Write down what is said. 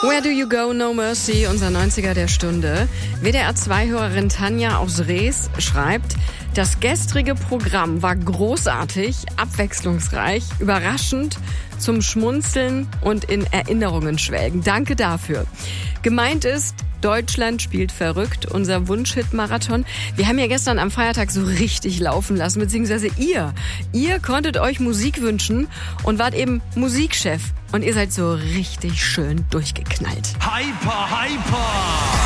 Where do you go, no mercy, unser 90er der Stunde. WDR2-Hörerin Tanja aus Rees schreibt, das gestrige Programm war großartig, abwechslungsreich, überraschend, zum Schmunzeln und in Erinnerungen schwelgen. Danke dafür. Gemeint ist, Deutschland spielt verrückt, unser Wunschhit-Marathon. Wir haben ja gestern am Feiertag so richtig laufen lassen, beziehungsweise ihr konntet euch Musik wünschen und wart eben Musikchef. Und ihr seid so richtig schön durchgeknallt. Hyper, hyper!